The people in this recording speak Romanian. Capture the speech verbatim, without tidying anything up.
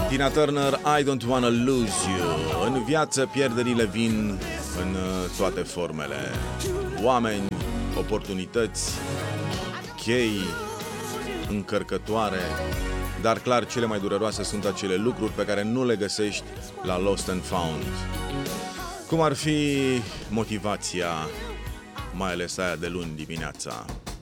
Tina Turner, I don't wanna lose you. În viață pierderile vin în toate formele. Oameni, oportunități, chei, încărcătoare. Dar clar, cele mai dureroase sunt acele lucruri pe care nu le găsești la Lost and Found. Cum ar fi motivația, mai ales aia de luni dimineața.